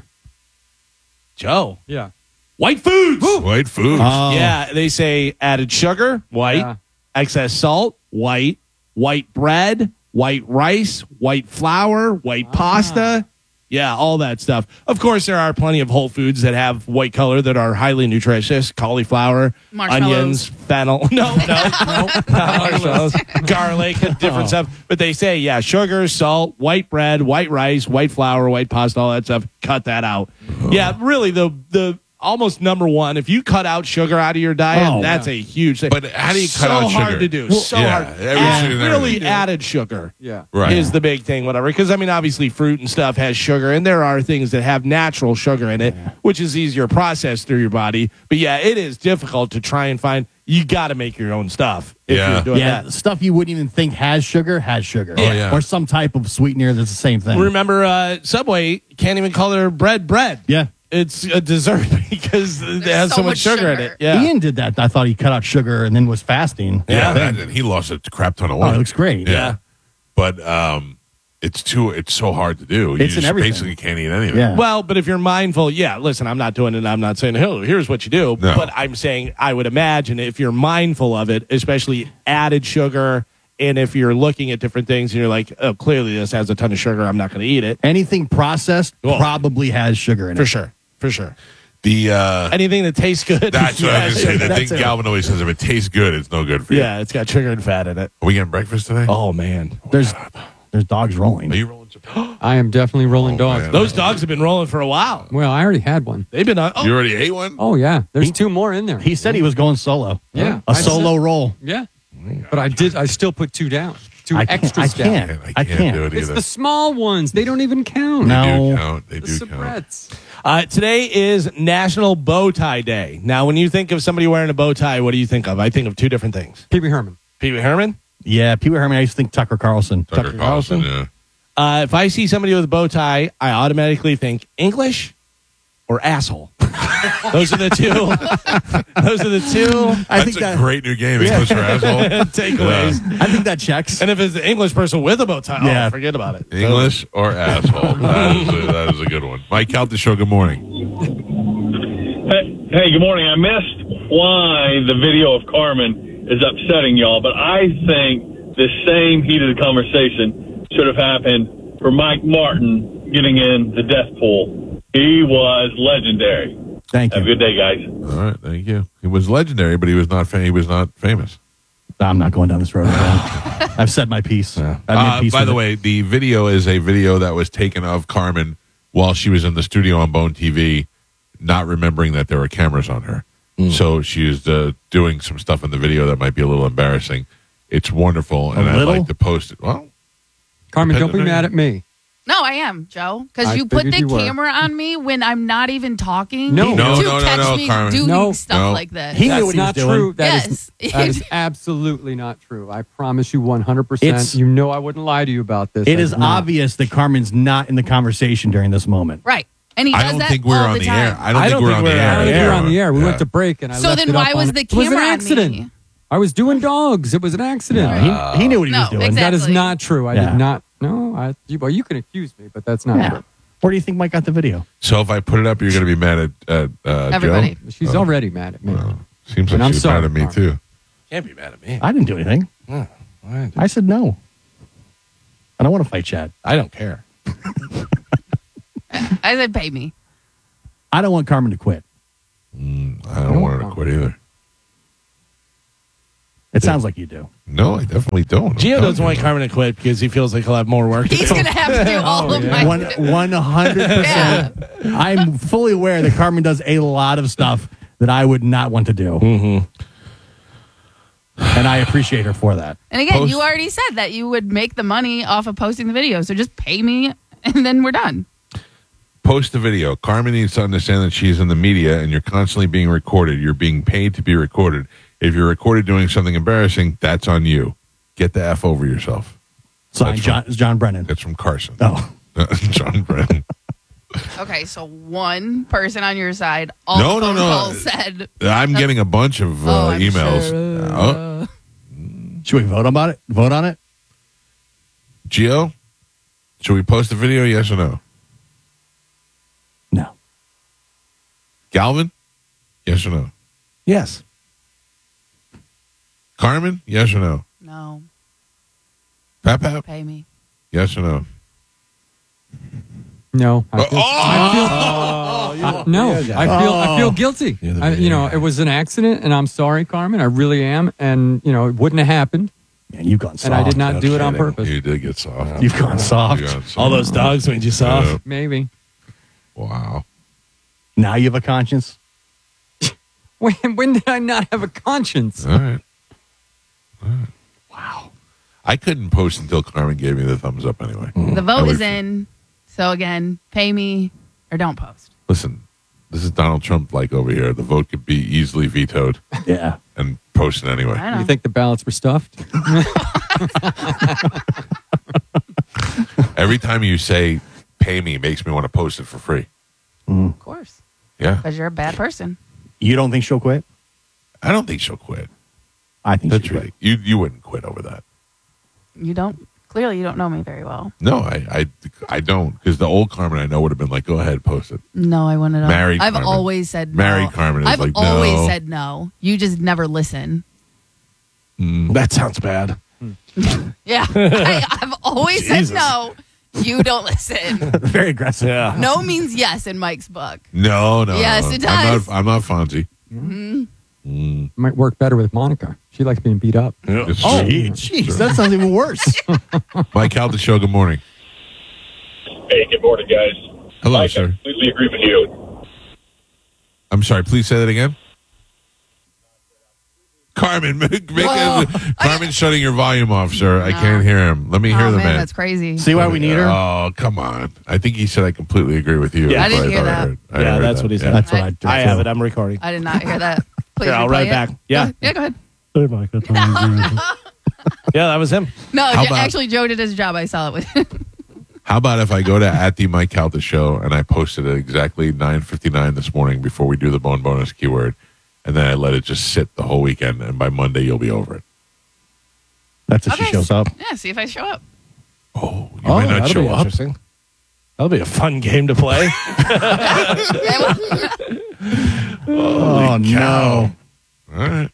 Joe. Yeah. White foods. White foods. Oh. Yeah, they say added sugar, white. Yeah. Excess salt, white. White bread, white rice, white flour, white pasta. Yeah, all that stuff. Of course, there are plenty of whole foods that have white color that are highly nutritious. Cauliflower, Marshmallows. onions, fennel. No, not marshmallows. Garlic, different stuff. But they say, yeah, sugar, salt, white bread, white rice, white flour, white pasta, all that stuff. Cut that out. Yeah, really, the almost number one. If you cut out sugar out of your diet, that's a huge thing. But how do you cut so out sugar? hard to do. So yeah, hard. everything and Really everything. added sugar. Yeah. Right. Is the big thing, whatever. Because, I mean, obviously, fruit and stuff has sugar, and there are things that have natural sugar in it, which is easier processed through your body. But, yeah, it is difficult to try and find. You got to make your own stuff if Yeah. you're doing Yeah, that. stuff you wouldn't even think has sugar. Oh, yeah. Or some type of sweetener that's the same thing. Remember, Subway can't even call their bread. Yeah. It's a dessert because it has so much sugar in it. Yeah. Ian did that. I thought he cut out sugar and then was fasting. Yeah, and he lost a crap ton of Oh, weight. it looks great. Yeah. But it's so hard to do. It's You in just everything. basically can't eat anything. Yeah. Well, but if you're mindful, listen, I'm not doing it. I'm not saying, oh, here's what you do. No. But I'm saying I would imagine if you're mindful of it, especially added sugar, and if you're looking at different things and you're like, oh, clearly this has a ton of sugar, I'm not going to eat it. Anything processed Oh. probably has sugar in it. For sure. The Anything that tastes good. that's what I was going to say. The that's thing it. Galvin always says, if it tastes good, it's no good for you. Yeah, it's got sugar and fat in it. Are we getting breakfast today? Oh, man. There's dogs rolling. Are you rolling some? I am definitely rolling dogs. man. Those dogs have been rolling for a while. Well, I already had one. They've been on. You already ate one? Oh, yeah. There's two more in there. He said he was going solo. Yeah. A solo roll. Yeah. But I still put two down. Two I can't- extras I can't. down. I can't do it It's either. the small ones. They don't even count. No. They do count. They The do count. soubrettes. Today is National Bow Tie Day. Now, when you think of somebody wearing a bow tie, what do you think of? I think of two different things. Pee Wee Herman. Pee Wee Herman? Yeah, Pee Wee Herman. I used to think Tucker Carlson. Tucker Carlson, yeah. If I see somebody with a bow tie, I automatically think English or asshole. Those are the two. Those are the two I That's think a that great new game, English or asshole. takeaways. I think that checks. And if it's the English person with a bow tie, Yeah. forget about it. English or asshole. That is a good one. Mike Calta Show, good morning. Hey, good morning. I missed why the video of Carmen is upsetting y'all, but I think the same heat of the conversation should have happened for Mike Martin getting in the death pool. He was legendary. Thank Have a you. good day, guys. All right, thank you. He was legendary, but he was not famous. I'm not going down this road again. I've said my piece. I've made peace By with the it. way, the video is a video that was taken of Carmen while she was in the studio on Bone TV, not remembering that there were cameras on her. So she was doing some stuff in the video that might be a little embarrassing. It's wonderful, and I'd little? like to post it. Well, Carmen, don't be Depending- mad at me. No, I am, Joe. Because I you put figured the you were. camera on me when I'm not even talking. No. No, to no, no, catch no, me Carmen. doing No. stuff No. like that. He knew That's what he was not doing. true. That is Yes. absolutely not true. I promise you 100%. It's- You know I wouldn't lie to you about this. It I is did not. obvious that Carmen's not in the conversation during this moment. Right. And he does I don't that think we're all on the the time. air. I don't think we're on the I don't think air. we're on the air. We Yeah. went to break and I So left then it up why on was it. the It was an camera on accident. me? I was doing dogs. It was an accident. He knew what he No, was doing. exactly. That is not true. I Yeah. did not. No, well, you can accuse me, but that's not Yeah. true. Where do you think Mike got the video? So if I put it up, you're going to be mad at Everybody. Joe? She's already mad at me. Seems And like I'm she's sorry, mad at me, Carmen. too. Can't be mad at me. I didn't do anything. I said no. I don't want to fight Chad. I don't care. I said, pay me. I don't want Carmen to quit. I don't want her to quit either. It sounds like you do. No, I definitely don't. Gio doesn't want Carmen to quit because he feels like he'll have more work to He's do. going to have to do all of my... 100%. I'm fully aware that Carmen does a lot of stuff that I would not want to do. Mm-hmm. And I appreciate her for that. And again, you already said that you would make the money off of posting the video. So just pay me and then we're done. Post the video. Carmen needs to understand that she's in the media and you're constantly being recorded. You're being paid to be recorded. If you're recorded doing something embarrassing, that's on you. Get the F over yourself. Signed, John Brennan. That's from Carson. Oh. John Brennan. Okay, so one person on your side, all No, the phone no, no. calls said... I'm getting a bunch of I'm emails. sure. Should we vote about it? Vote on it? Gio, should we post the video? Yes or no? No. Galvin, yes or no? Yes. Carmen, yes or no? No. Pap, Pay me. yes or no? No. I feel Oh. guilty. It was an accident, and I'm sorry, Carmen. I really am. And, it wouldn't have happened. Man, you've gone soft. And I did not No do it on kidding. purpose. You did get soft. You've gone soft. You got soft. All those dogs made you soft. Maybe. Wow. Now you have a conscience. When did I not have a conscience? All right. Wow. I couldn't post until Carmen gave me the thumbs up anyway. The I vote would- is in. So again, pay me or don't post. Listen, this is Donald Trump like over here. The vote could be easily vetoed Yeah. and posted anyway. I know. You think the ballots were stuffed? Every time you say pay me makes me want to post it for free. Of course. Yeah. Because you're a bad person. You don't think she'll quit? I don't think she'll quit. I think That's she'll right. quit. You wouldn't quit over that. You don't. Clearly, you don't know me very well. No, I don't. Because the old Carmen I know would have been like, go ahead, post it. No, I wouldn't have. Married I've Carmen. always said no. Married Carmen is I've like, always no. said no. You just never listen. That sounds bad. Yeah. I've always Jesus. said no. You don't listen. Very aggressive. Yeah. No means yes in Mike's book. No. Yes, it does. I'm not Fonzie. Might work better with Monica. She likes being beat up. It's Oh, true. jeez. That sounds even worse. Mike Calta Show, good morning. Hey, good morning, guys. Hello, Mike, I sir. completely agree with you. I'm sorry, please say that again. Carmen, Carmen's shutting your volume off, sir. I No. can't hear him. Let me hear Oh, the man, man. that's crazy. See why we need her? Oh, come on. I think he said I completely agree with you. Yeah, I didn't hear that. I heard that's what he said. That's what I- I do. I have it. I'm recording. I did not hear that. Please Here, I'll replay write it. back. Yeah. Yeah, go ahead. Yeah, that was him. No, How about- actually, Joe did his job. I saw it with him. How about if I go to @ Mike Calta Show and I posted it exactly 9:59 this morning before we do the bone bonus keyword, and then I let it just sit the whole weekend, and by Monday you'll be over it. That's if Okay. she shows up. Yeah, see if I show up. Oh, you might not that'll show be up. interesting. That'll be a fun game to play. Oh, no. All right.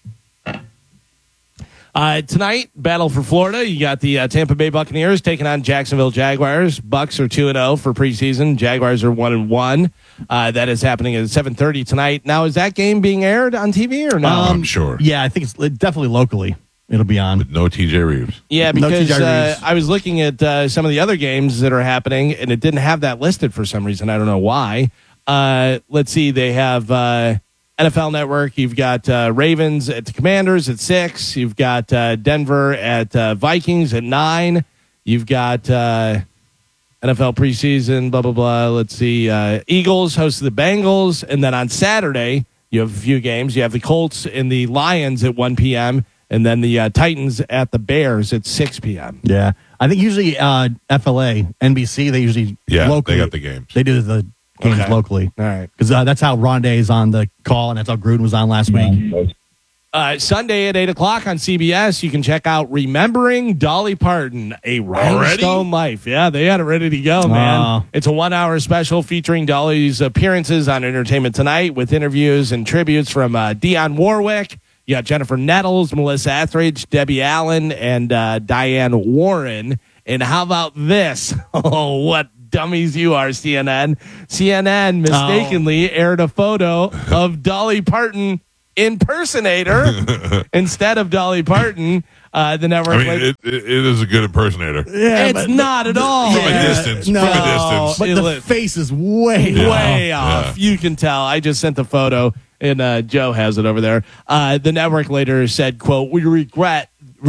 Tonight, battle for Florida. You got the Tampa Bay Buccaneers taking on Jacksonville Jaguars. Bucks are 2-0 for preseason. Jaguars are 1-1. That is happening at 7:30 tonight. Now, is that game being aired on TV or no? I'm sure. Yeah, I think it's definitely locally. It'll be on. With no TJ Reeves. Yeah, No because TJ Reeves. I was looking at some of the other games that are happening, and it didn't have that listed for some reason. I don't know why. Let's see. They have NFL Network. You've got Ravens at the Commanders at 6. You've got Denver at Vikings at 9. You've got NFL preseason, blah, blah, blah. Let's see. Eagles host the Bengals. And then on Saturday, you have a few games. You have the Colts and the Lions at 1 p.m., and then the Titans at the Bears at 6 p.m. Yeah. I think usually FLA, NBC, they usually locally. they got the games. They do the games Okay. locally. All right. Because that's how Rondé is on the call, and that's how Gruden was on last week. Sunday at 8 o'clock on CBS, you can check out Remembering Dolly Parton, A Rhinestone Life. Yeah, they had it ready to go, man. Oh. It's a 1-hour special featuring Dolly's appearances on Entertainment Tonight with interviews and tributes from Dionne Warwick. You got Jennifer Nettles, Melissa Etheridge, Debbie Allen, and Diane Warren. And how about this? Oh, what dummies you are, CNN. CNN mistakenly aired a photo of Dolly Parton impersonator instead of Dolly Parton. The network. I mean, it is a good impersonator. Yeah, it's not at all. From a distance. No. From a distance. But the face is way way off. off. You can tell. I just sent the photo, and Joe has it over there. The network later said, "quote We regret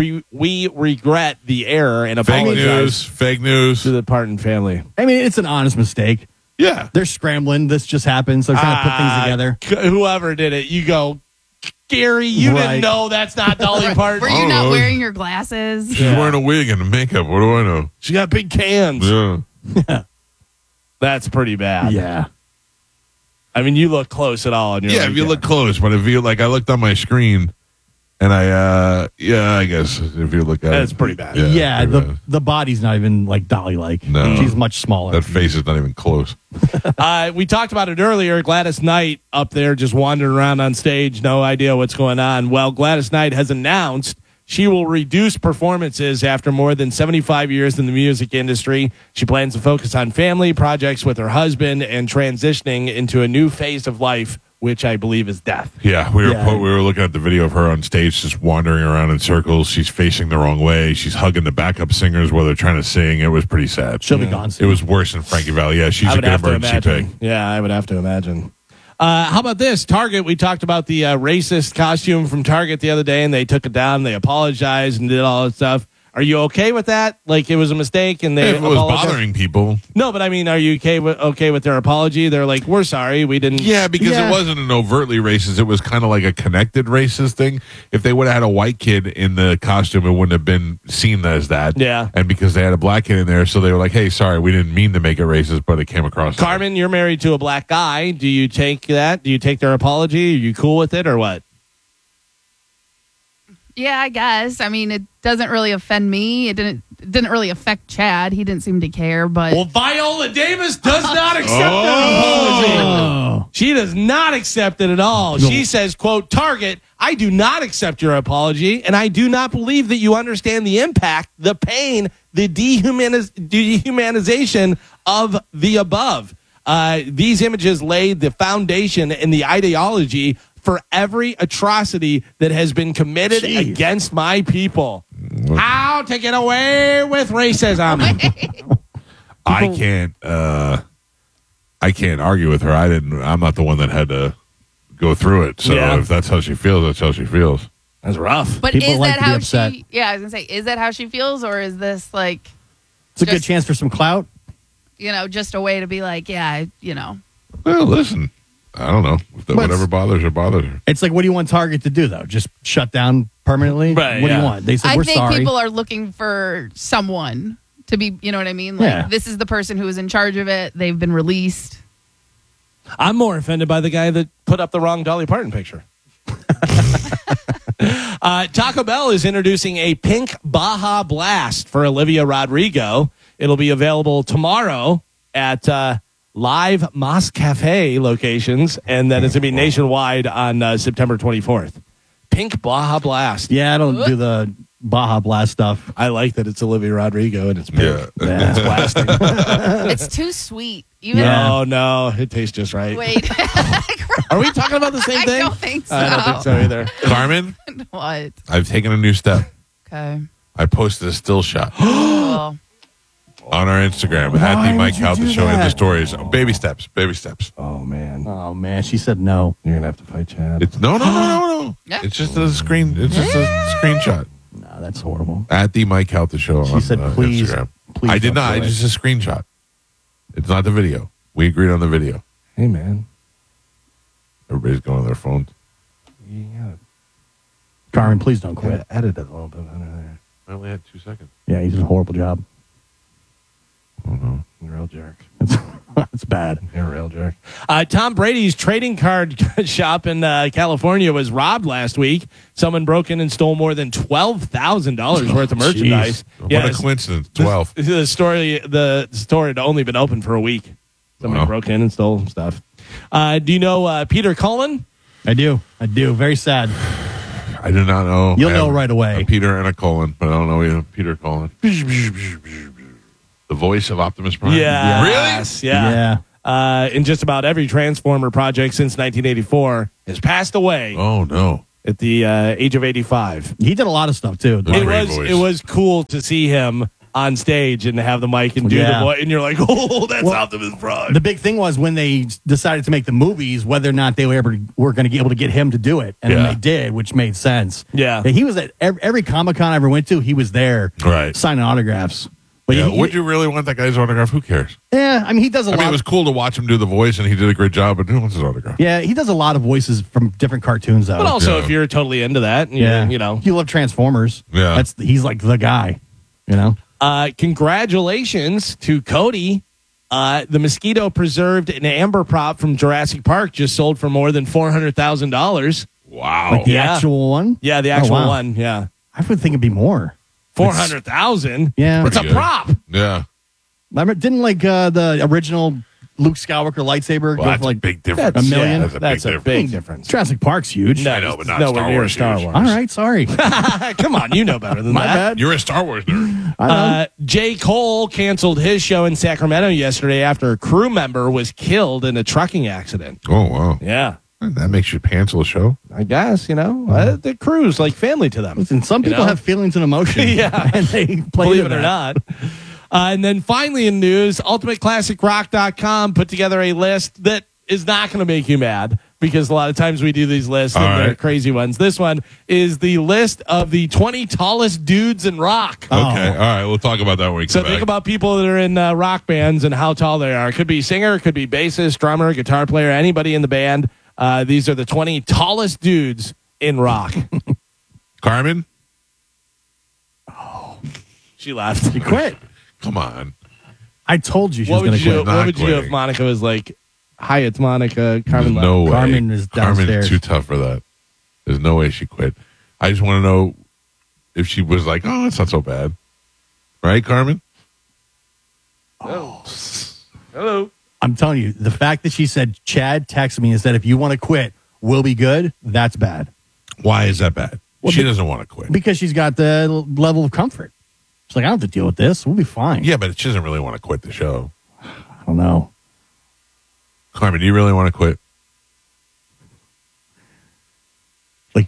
the error and apologize Fake news. to the Parton family." I mean, it's an honest mistake. Yeah. They're scrambling. This just happened, so they're trying to put things together. Whoever did it, you go, Gary, you Right. didn't know that's not Dolly Parton. Were you not wearing your glasses? She's wearing a wig and a makeup. What do I know? She got big cans. Yeah. That's pretty bad. Yeah. I mean, you look close at all. And you're Yeah, like, if you look close, but if you like, I looked on my screen And I guess if you look at That's it, pretty bad. Yeah, pretty bad. the body's not even like Dolly-like. No. She's much smaller. That face is not even close. We talked about it earlier. Gladys Knight up there just wandering around on stage, no idea what's going on. Well, Gladys Knight has announced she will reduce performances after more than 75 years in the music industry. She plans to focus on family projects with her husband and transitioning into a new phase of life, which I believe is death. Yeah, we were looking at the video of her on stage just wandering around in circles. She's facing the wrong way. She's hugging the backup singers while they're trying to sing. It was pretty sad. She'll be gone It soon. was worse than Frankie Valli. Yeah, she's I a would good have to emergency imagine. pick. Yeah, I would have to imagine. How about this? Target, we talked about the racist costume from Target the other day, and they took it down. They apologized and did all that stuff. Are you okay with that? Like it was a mistake and they If it was apologized? bothering people. No, but I mean, are you okay with their apology? They're like, we're sorry, we didn't. Yeah, because it wasn't an overtly racist. It was kind of like a connected racist thing. If they would have had a white kid in the costume, it wouldn't have been seen as that. Yeah. And because they had a black kid in there, so they were like, hey, sorry, we didn't mean to make it racist, but it came across. Carmen, you're married to a black guy. Do you take that? Do you take their apology? Are you cool with it or what? Yeah, I guess. I mean, it doesn't really offend me. It didn't really affect Chad. He didn't seem to care, but Well, Viola Davis does not accept their apology. She does not accept it at all. She says, quote, Target, I do not accept your apology, and I do not believe that you understand the impact, the pain, the dehumanization of the above. These images laid the foundation and the ideology for every atrocity that has been committed against my people. How to get away with racism. I can't argue with her. I'm not the one that had to go through it. So if that's how she feels, that's how she feels. That's rough. But is that how she? Yeah, I was gonna say, is that how she feels, or is this like? It's a good chance for some clout. Just a way to be like, yeah, Well, listen, I don't know. Whatever bothers her, bothers her. It's like, what do you want Target to do, though? Just shut down permanently? Right, What do you want? They said, I we're think sorry. people are looking for someone to be, you know what I mean? Like, Yeah. this is the person who is in charge of it. They've been released. I'm more offended by the guy that put up the wrong Dolly Parton picture. Taco Bell is introducing a pink Baja Blast for Olivia Rodrigo. It'll be available tomorrow at Live Mas Cafe locations, and then it's going to be nationwide on September 24th. Pink Baja Blast. Yeah, I don't do the Baja Blast stuff. I like that it's Olivia Rodrigo and it's pink. Yeah. It's blasting. It's too sweet. Even No, it tastes just right. Wait. Are we talking about the same I thing? don't think so. I don't think so either. Carmen, What? I've taken a new step. Okay. I posted a still shot Well, on our Instagram at the Mike Calta Show in the stories. Baby steps. Oh, man. Oh, man. She said no. You're going to have to fight Chad. It's no. Yeah. It's just a screen. It's just a screenshot No, that's horrible. at the Mike Calta Show She on said, please, Instagram. please I did don't not. do it. It's just a screenshot. It's not the video. We agreed on the video. Hey, man. Everybody's going on their phones. You gotta Carmen, please don't quit. edit it a little bit under there. I only had 2 seconds. Yeah, he did a horrible job. Oh no. You're a real jerk. It's bad. You're a real jerk. Tom Brady's trading card shop in California was robbed last week. Someone broke in and stole more than $12,000 worth of merchandise. What a coincidence. 12. The store had only been open for a week. Someone broke in and stole stuff. Do you know Peter Cullen? I do. Very sad. I do not know. You'll I know have right away. A Peter and a Colin, but I don't know either. Peter Cullen. The voice of Optimus Prime. Yeah. Really? Yeah. In just about every Transformer project since 1984 has passed away Oh no. at the age of 85. He did a lot of stuff, too. It was cool to see him on stage and have the mic and do the voice, and you're like, oh, that's Optimus Prime. The big thing was when they decided to make the movies, whether or not they were going to be able to get him to do it, and then they did, which made sense. Yeah. He was at every Comic-Con I ever went to. He was there, Right. signing autographs. But Yeah. he- Would you really want that guy's autograph? Who cares? Yeah, I mean, he does a I lot. mean, it was cool to watch him do the voice, and he did a great job. But who wants his autograph? Yeah, he does a lot of voices from different cartoons, though. But also, Yeah. if you're totally into that, and you know. you love Transformers. Yeah. He's like the guy. You know. Congratulations to Cody. The mosquito preserved an amber prop from Jurassic Park just sold for more than $400,000. Wow. Like the actual one? Yeah, the actual one. Yeah. I would think it'd be more. 400,000. Yeah. It's a Pretty good. prop. Yeah. Remember, didn't the original Luke Skywalker lightsaber go Well, that's for like a big difference. $1 million? That's a big difference. Jurassic Park's huge. No, I know, but not nowhere Star near Wars. Star huge. Wars. All right, sorry. Come on, you know better than My that. bad. You're a Star Wars nerd. J. Cole canceled his show in Sacramento yesterday after a crew member was killed in a trucking accident. Oh, wow. Yeah. That makes you cancel a show? I guess, the crew's like family to them. Listen, some people have feelings and emotions. Yeah. And they play Believe to it or that. not. And then finally in news, UltimateClassicRock.com put together a list that is not going to make you mad because a lot of times we do these lists and they're crazy ones. This one is the list of the 20 tallest dudes in rock. Okay. All right. We'll talk about that when we come So back. think about people that are in rock bands and how tall they are. It could be singer, it could be bassist, drummer, guitar player, anybody in the band. These are the 20 tallest dudes in rock. Carmen? She left. You quit. Come on. I told you she What was would going to you quit. What would you do if Monica was like, "Hi, it's Monica." Carmen left. No way. Carmen is downstairs. Carmen's too tough for that. There's no way she quit. I just want to know if she was like, "Oh, it's not so bad," right, Carmen? Hello. I'm telling you, the fact that she said, Chad texted me and said, if you want to quit, we'll be good, that's bad. Why is that bad? Well, She doesn't want to quit. Because she's got the level of comfort. She's like, I don't have to deal with this. We'll be fine. Yeah, but she doesn't really want to quit the show. I don't know. Carmen, do you really want to quit? Like,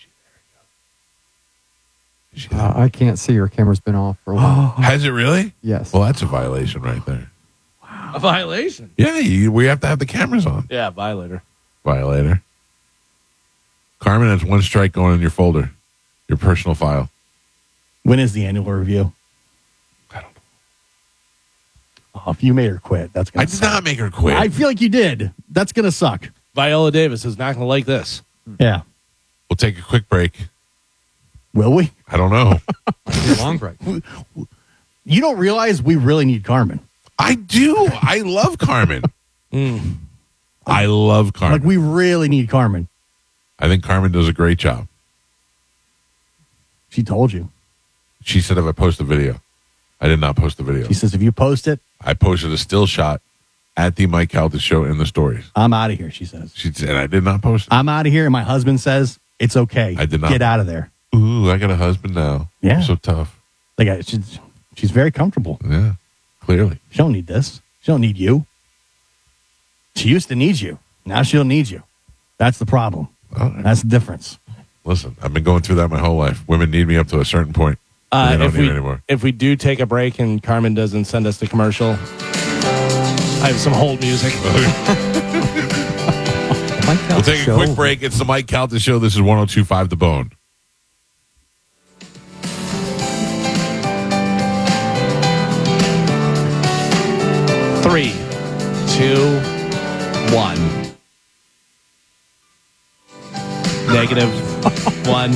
I can't see her. Camera's been off for a while. Has it really? Yes. Well, that's a violation right there. A violation. Yeah, we have to have the cameras on. Yeah, violator. Violator. Carmen, that's one strike going in your folder, your personal file. when is the annual review? I don't know. Oh, if you made her quit, that's going I to did not make her quit. I feel like you did. That's going to suck. Viola Davis is not going to like this. Yeah. We'll take a quick break. Will we? I don't know. A long break. You don't realize we really need Carmen. I do. I love Carmen. I love Carmen. Like, we really need Carmen. I think Carmen does a great job. She told you. She said if I post a video. I did not post the video. She says if you post it, I posted a still shot at the Mike Calta show in the stories. I'm out of here, she says. She said I did not post it. I'm out of here, and my husband says it's okay. I did not. Get out of there. Ooh, I got a husband now. Yeah. I'm so tough. Like, she's very comfortable. Yeah, clearly. She don't need this. She don't need you. She used to need you. Now she don't need you. That's the problem. All right. That's the difference. Listen, I've been going through that my whole life. Women need me up to a certain point. They don't need me anymore. If we do take a break and Carmen doesn't send us the commercial, I have some hold music. We'll take a quick break. It's the Mike Calta Show. This is 102.5 The Bone. Three, 2, 1. -1.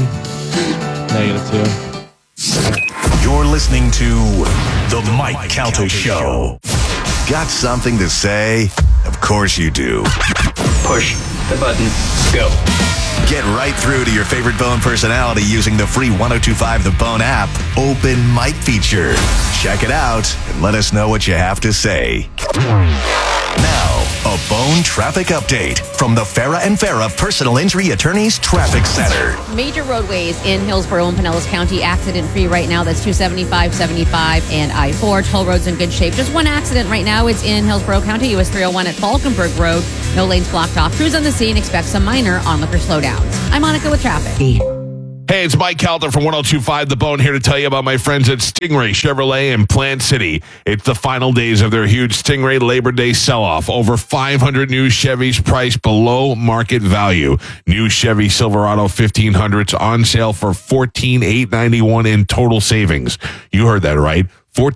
-2. You're listening to The Mike Calta Show. Got something to say? Of course you do. Push the button. Go. Get right through to your favorite Bone personality using the free 102.5 The Bone app Open Mic feature. Check it out and let us know what you have to say. Now, a Bone traffic update from the Farah and Farah Personal Injury Attorneys Traffic Center. Major roadways in Hillsborough and Pinellas County accident-free right now. That's 275, 75, and I-4. Toll roads in good shape. Just one accident right now. It's in Hillsborough County, US 301 at Falkenberg Road. No lanes blocked off. Crews on the scene. Expect some minor onlooker slowdowns. I'm Monica with traffic. Hey, it's Mike Calta from 102.5 The Bone here to tell you about my friends at Stingray Chevrolet in Plant City. It's the final days of their huge Stingray Labor Day sell-off. Over 500 new Chevys priced below market value. New Chevy Silverado 1500s on sale for $14,891 in total savings. You heard that right.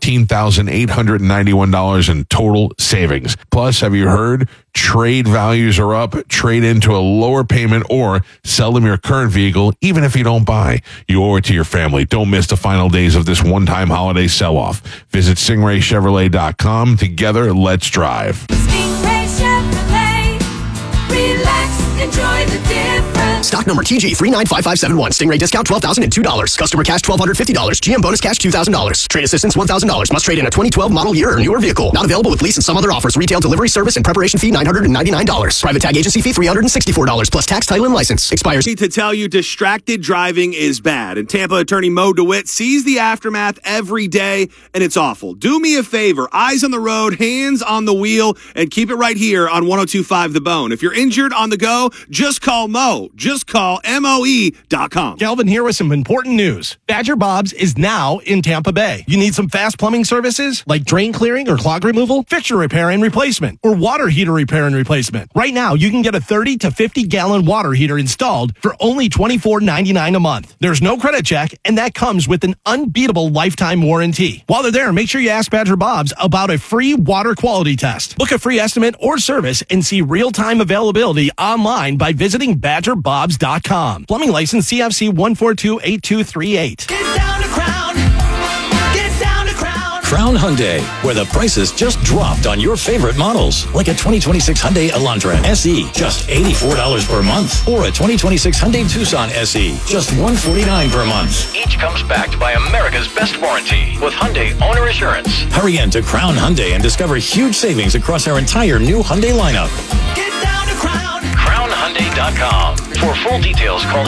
$14,891 in total savings. Plus, have you heard? Trade values are up. Trade into a lower payment or sell them your current vehicle, even if you don't buy. You owe it to your family. Don't miss the final days of this one-time holiday sell-off. Visit StingrayChevrolet.com. Together, let's drive. Stingray Chevrolet. Relax, enjoy the difference. Stock number TG395571. Stingray discount $12,002. Customer cash $1,250. GM bonus cash $2,000. Trade assistance $1,000. Must trade in a 2012 model year or newer vehicle. Not available with lease and some other offers. Retail delivery service and preparation fee $999. Private tag agency fee $364 plus tax, title, and license. Expires. To tell you distracted driving is bad. And Tampa attorney Mo DeWitt sees the aftermath every day, and it's awful. Do me a favor. Eyes on the road, hands on the wheel, and keep it right here on 102.5 The Bone. If you're injured on the go, just call Mo. Just call MOE.com. Calvin here with some important news. Badger Bob's is now in Tampa Bay. You need some fast plumbing services like drain clearing or clog removal, fixture repair and replacement, or water heater repair and replacement. Right now, you can get a 30 to 50 gallon water heater installed for only $24.99 a month. There's no credit check, and that comes with an unbeatable lifetime warranty. While they're there, make sure you ask Badger Bob's about a free water quality test. Book a free estimate or service and see real-time availability online by visiting BadgerBobs.com. Plumbing license CFC 1428238. Get down to Crown. Get down to Crown. Crown Hyundai, where the prices just dropped on your favorite models. Like a 2026 Hyundai Elantra SE, just $84 per month. Or a 2026 Hyundai Tucson SE, just $149 per month. Each comes backed by America's best warranty with Hyundai Owner Assurance. Hurry in to Crown Hyundai and discover huge savings across our entire new Hyundai lineup. Get down to Crown. CrownHyundai.com. For full details, call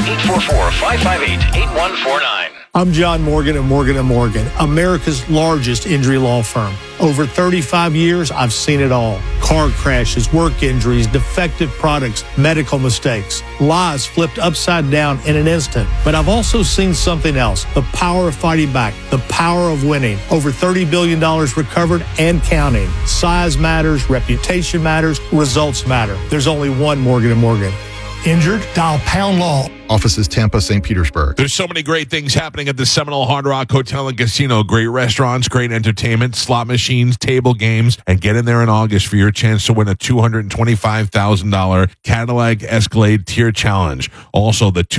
844-558-8149. I'm John Morgan of Morgan & Morgan, America's largest injury law firm. Over 35 years, I've seen it all. Car crashes, work injuries, defective products, medical mistakes, lives flipped upside down in an instant. But I've also seen something else, the power of fighting back, the power of winning. Over $30 billion recovered and counting. Size matters, reputation matters, results matter. There's only one Morgan & Morgan. Injured? Dial Pound Law. Offices Tampa, St. Petersburg. There's so many great things happening at the Seminole Hard Rock Hotel and Casino. Great restaurants, great entertainment, slot machines, table games, and get in there in August for your chance to win a $225,000 Cadillac Escalade Tier Challenge. Also, the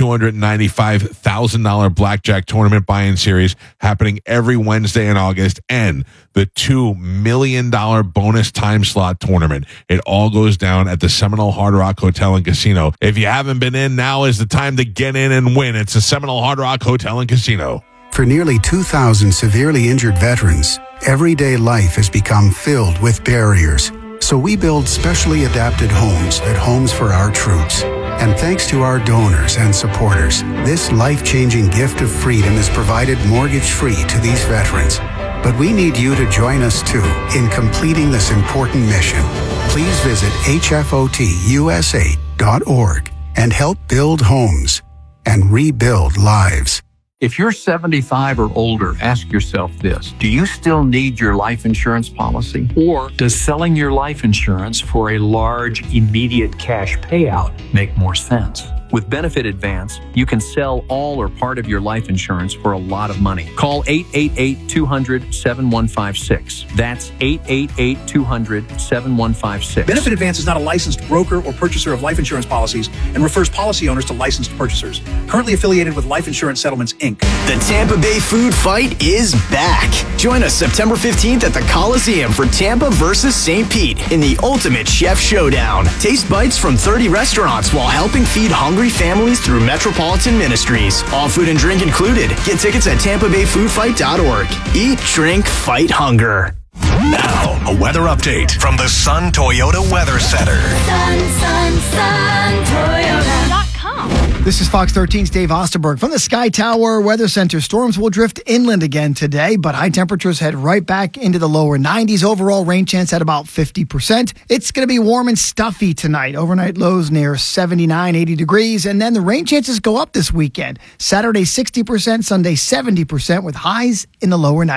$295,000 Blackjack Tournament Buy-In Series happening every Wednesday in August, and the $2 million bonus time slot tournament. It all goes down at the Seminole Hard Rock Hotel and Casino. If you haven't been in, now is the time to get in and win. It's the Seminole Hard Rock Hotel and Casino. For nearly 2,000 severely injured veterans, everyday life has become filled with barriers. So we build specially adapted homes at Homes for Our Troops. And thanks to our donors and supporters, this life-changing gift of freedom is provided mortgage-free to these veterans. But we need you to join us, too, in completing this important mission. Please visit hfotusa.org and help build homes and rebuild lives. If you're 75 or older, ask yourself this. Do you still need your life insurance policy? Or does selling your life insurance for a large, immediate cash payout make more sense? With Benefit Advance, you can sell all or part of your life insurance for a lot of money. Call 888-200-7156. That's 888-200-7156. Benefit Advance is not a licensed broker or purchaser of life insurance policies and refers policy owners to licensed purchasers. Currently affiliated with Life Insurance Settlements, Inc. The Tampa Bay Food Fight is back. Join us September 15th at the Coliseum for Tampa versus St. Pete in the Ultimate Chef Showdown. Taste bites from 30 restaurants while helping feed hungry families through Metropolitan Ministries. All food and drink included. Get tickets at TampaBayFoodFight.org. Eat, drink, fight hunger. Now, a weather update from the Sun Toyota Weather Center. Sun, Toyota.com. This is Fox 13's Dave Osterberg from the Sky Tower Weather Center. Storms will drift inland again today, but high temperatures head right back into the lower 90s. Overall rain chance at about 50%. It's going to be warm and stuffy tonight. Overnight lows near 79, 80 degrees. And then the rain chances go up this weekend. Saturday 60%, Sunday 70% with highs in the lower 90s.